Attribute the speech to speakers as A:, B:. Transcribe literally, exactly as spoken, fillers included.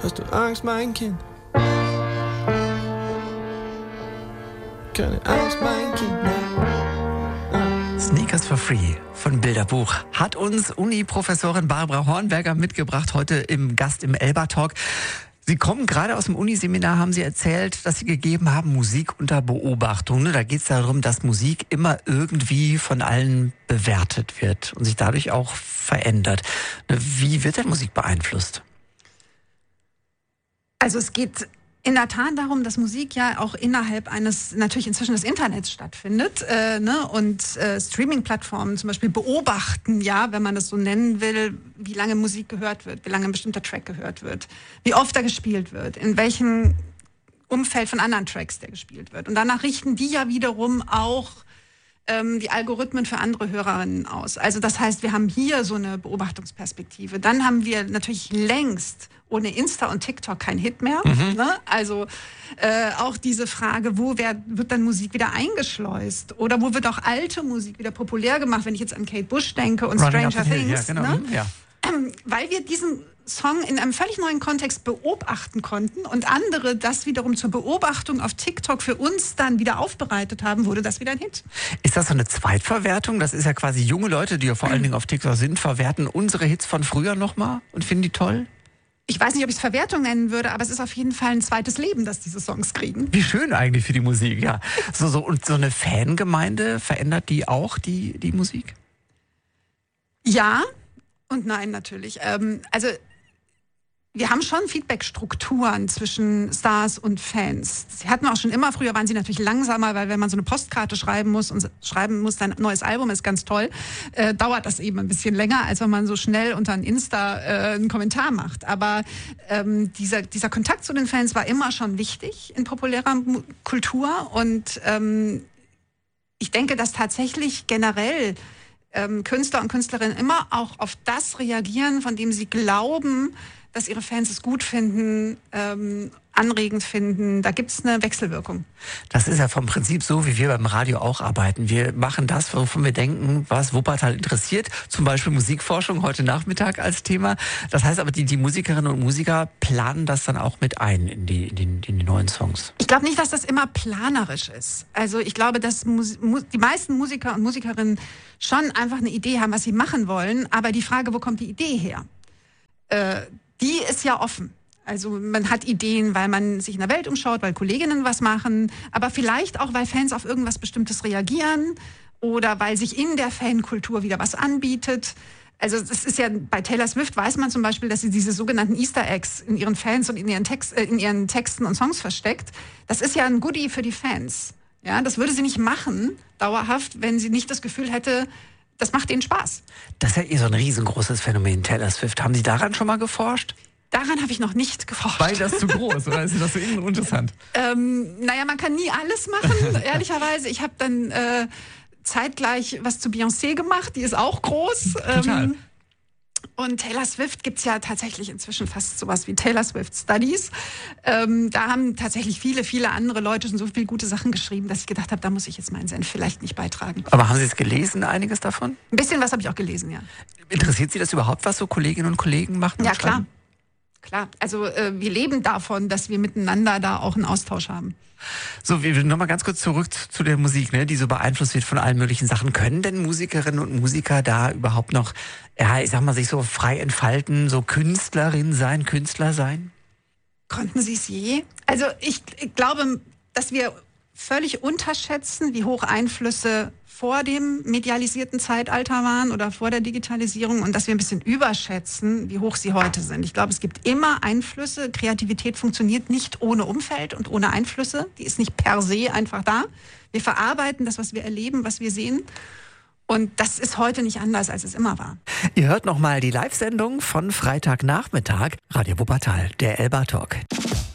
A: Hast du Angst, mein Kind? Keine Angst, mein Kind.
B: Sneakers for Free von Bilderbuch hat uns Uni-Professorin Barbara Hornberger mitgebracht, heute im Gast im Elba-Talk. Sie kommen gerade aus dem Uniseminar, haben Sie erzählt, dass Sie gegeben haben, Musik unter Beobachtung. Da geht es darum, dass Musik immer irgendwie von allen bewertet wird und sich dadurch auch verändert. Wie wird denn Musik beeinflusst?
C: Also es geht in der Tat darum, dass Musik ja auch innerhalb eines, natürlich inzwischen des Internets stattfindet, äh, ne? Und äh, Streaming-Plattformen zum Beispiel beobachten, ja, wenn man das so nennen will, wie lange Musik gehört wird, wie lange ein bestimmter Track gehört wird, wie oft er gespielt wird, in welchem Umfeld von anderen Tracks der gespielt wird. Und danach richten die ja wiederum auch ähm, die Algorithmen für andere Hörerinnen aus. Also das heißt, wir haben hier so eine Beobachtungsperspektive. Dann haben wir natürlich längst ohne Insta und TikTok kein Hit mehr. Mhm. Ne? Also äh, auch diese Frage, wo wer, wird dann Musik wieder eingeschleust? Oder wo wird auch alte Musik wieder populär gemacht, wenn ich jetzt an Kate Bush denke und
B: Running
C: Stranger Things.
B: Ja, genau.
C: Ne?
B: Ja.
C: Ähm, weil wir diesen Song in einem völlig neuen Kontext beobachten konnten und andere das wiederum zur Beobachtung auf TikTok für uns dann wieder aufbereitet haben, wurde das wieder ein Hit.
B: Ist das so eine Zweitverwertung? Das ist ja quasi junge Leute, die ja vor allen Dingen auf TikTok sind, verwerten unsere Hits von früher nochmal und finden die toll?
C: Ich weiß nicht, ob ich es Verwertung nennen würde, aber es ist auf jeden Fall ein zweites Leben, das diese Songs kriegen.
B: Wie schön eigentlich für die Musik, ja. So, so, und so eine Fangemeinde, verändert die auch die, die Musik?
C: Ja und nein natürlich. Ähm, also wir haben schon Feedback-Strukturen zwischen Stars und Fans. Sie hatten auch schon immer, früher waren sie natürlich langsamer, weil wenn man so eine Postkarte schreiben muss und schreiben muss, dein neues Album ist ganz toll, äh, dauert das eben ein bisschen länger, als wenn man so schnell unter ein Insta äh, einen Kommentar macht. Aber ähm, dieser, dieser Kontakt zu den Fans war immer schon wichtig in populärer M- Kultur und ähm, ich denke, dass tatsächlich generell ähm, Künstler und Künstlerinnen immer auch auf das reagieren, von dem sie glauben, dass ihre Fans es gut finden, ähm, anregend finden. Da gibt es eine Wechselwirkung.
B: Das ist ja vom Prinzip so, wie wir beim Radio auch arbeiten. Wir machen das, wovon wir denken, was Wuppertal interessiert. Zum Beispiel Musikforschung heute Nachmittag als Thema. Das heißt aber, die, die Musikerinnen und Musiker planen das dann auch mit ein in die, in die, in die neuen Songs.
C: Ich glaube nicht, dass das immer planerisch ist. Also ich glaube, dass Mus- die meisten Musiker und Musikerinnen schon einfach eine Idee haben, was sie machen wollen. Aber die Frage, wo kommt die Idee her? Äh, Die ist ja offen. Also man hat Ideen, weil man sich in der Welt umschaut, weil Kolleginnen was machen, aber vielleicht auch, weil Fans auf irgendwas Bestimmtes reagieren oder weil sich in der Fankultur wieder was anbietet. Also das ist ja, bei Taylor Swift weiß man zum Beispiel, dass sie diese sogenannten Easter Eggs in ihren Fans und in ihren, Text, äh, in ihren Texten und Songs versteckt. Das ist ja ein Goodie für die Fans. Ja, das würde sie nicht machen, dauerhaft, wenn sie nicht das Gefühl hätte, das macht ihnen Spaß.
B: Das ist ja eh so ein riesengroßes Phänomen, Taylor Swift. Haben Sie daran schon mal geforscht?
C: Daran habe ich noch nicht geforscht.
B: Weil das zu groß, oder ist das so uninteressant?
C: ähm, naja, man kann nie alles machen, ehrlicherweise. Ich habe dann äh, zeitgleich was zu Beyoncé gemacht, die ist auch groß.
B: Total.
C: Ähm, und Taylor Swift gibt's ja tatsächlich inzwischen fast sowas wie Taylor Swift Studies. Ähm, da haben tatsächlich viele, viele andere Leute schon so viele gute Sachen geschrieben, dass ich gedacht habe, da muss ich jetzt meinen Senf vielleicht nicht beitragen.
B: Aber haben Sie es gelesen, einiges davon?
C: Ein bisschen was habe ich auch gelesen, ja.
B: Interessiert Sie das überhaupt, was so Kolleginnen und Kollegen machen?
C: Ja, klar. Klar, also äh, wir leben davon, dass wir miteinander da auch einen Austausch haben.
B: So, wir nochmal ganz kurz zurück zu der Musik, ne, die so beeinflusst wird von allen möglichen Sachen. Können denn Musikerinnen und Musiker da überhaupt noch, ja, ich sag mal, sich so frei entfalten, so Künstlerin sein, Künstler sein?
C: Konnten Sie es je? Also ich, ich glaube, dass wir völlig unterschätzen, wie hoch Einflüsse vor dem medialisierten Zeitalter waren oder vor der Digitalisierung und dass wir ein bisschen überschätzen, wie hoch sie heute sind. Ich glaube, es gibt immer Einflüsse. Kreativität funktioniert nicht ohne Umfeld und ohne Einflüsse. Die ist nicht per se einfach da. Wir verarbeiten das, was wir erleben, was wir sehen. Und das ist heute nicht anders, als es immer war.
B: Ihr hört nochmal die Live-Sendung von Freitagnachmittag. Radio Wuppertal, der Elba Talk.